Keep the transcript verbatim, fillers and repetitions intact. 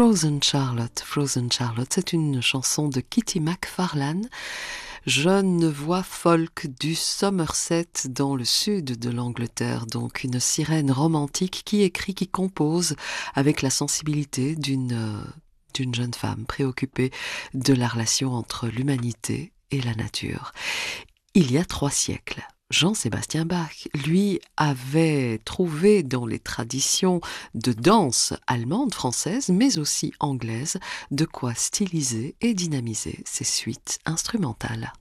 Frozen Charlotte. Frozen Charlotte, c'est une chanson de Kitty McFarlane, jeune voix folk du Somerset dans le sud de l'Angleterre, donc une sirène romantique qui écrit, qui compose avec la sensibilité d'une euh, d'une jeune femme préoccupée de la relation entre l'humanité et la nature. Il y a trois siècles, Jean-Sébastien Bach, lui, avait trouvé dans les traditions de danse allemande, française, mais aussi anglaise, de quoi styliser et dynamiser ses suites instrumentales.